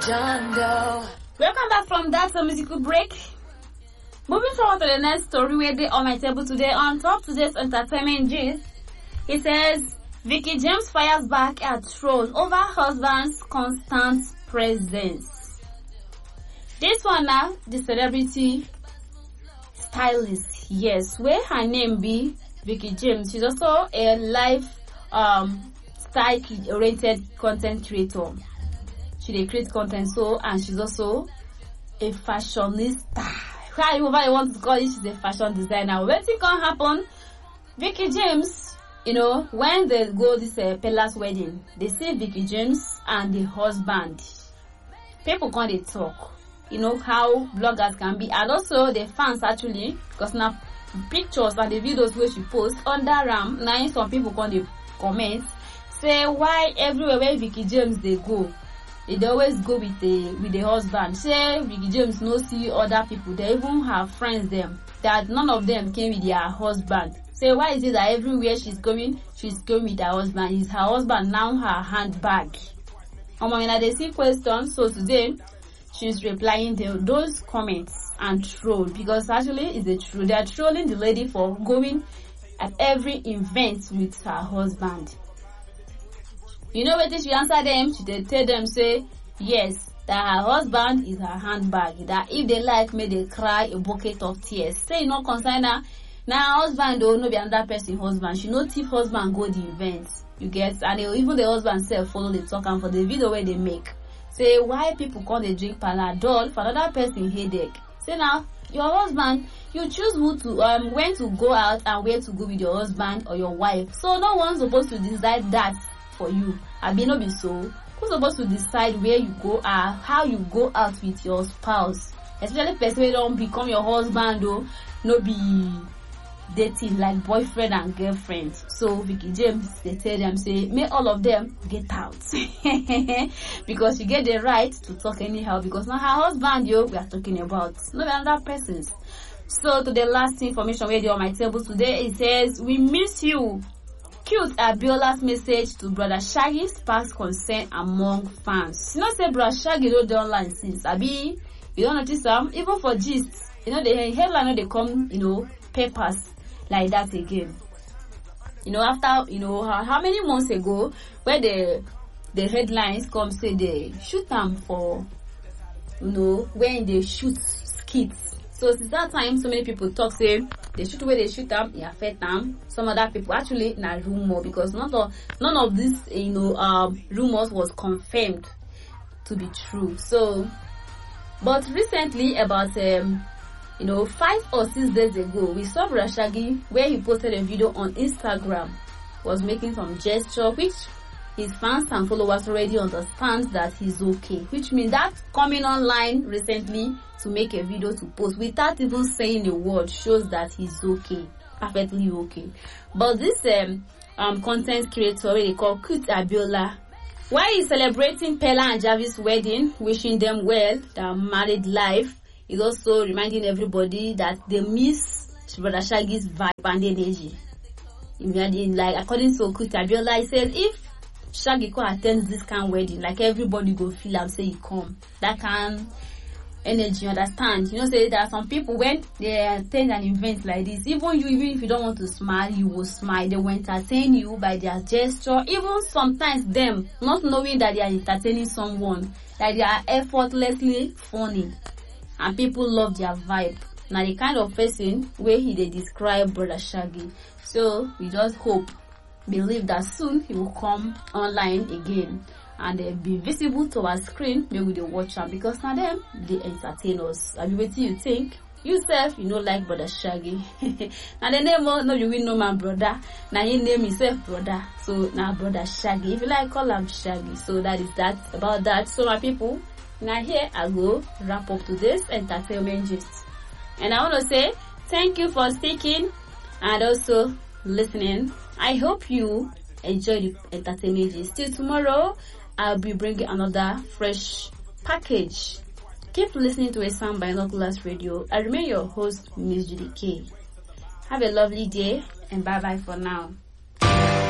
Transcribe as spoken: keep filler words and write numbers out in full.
John Doe. Welcome back from that uh, musical break. Moving forward to the next story where they on my table today on top today's entertainment gist. It says Vicky James fires back at troll over husband's constant presence. This one now, the celebrity stylist, yes, where her name be Vicky James. She's also a live um style oriented content creator. She dey create content so, and she's also a fashionista. However you want to call it, she's a fashion designer. When things can happen, Vicky James, you know, when they go this uh, Pella's wedding, they see Vicky James and the husband. People can't they talk. You know how bloggers can be, and also the fans actually, because now pictures and the videos where she posts under Ram, now some people can't they comment, say why everywhere where Vicky James they go, they always go with the with the husband. Say Vicky James no see other people. They even have friends them that none of them came with their husband. Say why is it that everywhere she's going, she's going with her husband? Is her husband now her handbag? Um, when they see questions, so today she's replying to those comments and troll, because actually it's a troll. They are trolling the lady for going at every event with her husband. You know what she answer them? She they tell them say yes, that her husband is her handbag. That if they like, may they cry a bucket of tears. Say no concern her. Now her husband don't know be another person husband. She know if husband go the event. You get, and they, even the husband self follow the talk and for the video where they make. Say why people call they drink Panadol for another person headache. Say now your husband, you choose who to um when to go out and where to go with your husband or your wife. So no one's supposed to decide that for you. I be no be so. Who's supposed to decide where you go or uh, how you go out with your spouse? Especially person who don't become your husband though, no be dating like boyfriend and girlfriend. So Vicky James, they tell them say may all of them get out because she get the right to talk anyhow, because now her husband yo we are talking about, not another person's. So to the last information where they on my table today, it says we miss you. Cute Abiola's message to Brother Shaggy sparks concern among fans. You know say Brother Shaggy don't do online since Abi, you don't notice them even for gist. You know the headline they come, you know, papers like that again. You know after you know how, how many months ago where the the headlines come say they shoot them for, you know, when they shoot skits. So since that time, so many people talk say they shoot where they shoot them, it affect them. Some other people actually na rumor, because none of none of this you know um rumors was confirmed to be true. So, but recently about um you know five or six days ago, we saw Brother Shaggy where he posted a video on Instagram, was making some gesture which his fans and followers already understand that he's okay, which means that coming online recently to make a video to post without even saying a word shows that he's okay, perfectly okay. But this um um content creator they call Cute Abiola, while he's celebrating Pella and Jarvis' wedding, wishing them well, their married life, is also reminding everybody that they miss Brother Shaggy's vibe and energy. Imagine, like according to Cute Abiola, he says if Shaggy could attend this kind of wedding, like everybody go feel and say he come. That kind energy, you understand? You know, say there are some people when they attend an event like this, even you, even if you don't want to smile, you will smile. They will entertain you by their gesture. Even sometimes them not knowing that they are entertaining someone, that they are effortlessly funny, and people love their vibe. Now the kind of person where he they describe Brother Shaggy. So we just hope, believe that soon he will come online again and uh, be visible to our screen. Maybe they watch him, because now them they entertain us. I mean, what do you think? Yourself, you know, like Brother Shaggy. Now the name of no, you will know my brother. Now he name himself brother. So now Brother Shaggy. If you like, call him Shaggy. So that is that about that. So my people, now here I go wrap up today's entertainment gist. And I want to say thank you for sticking and also listening. I hope you enjoy the entertainment gist. Till tomorrow, I'll be bringing another fresh package. Keep listening to a Sound Binoculars Radio. I remain your host, Miss Judy K. Have a lovely day and bye bye for now.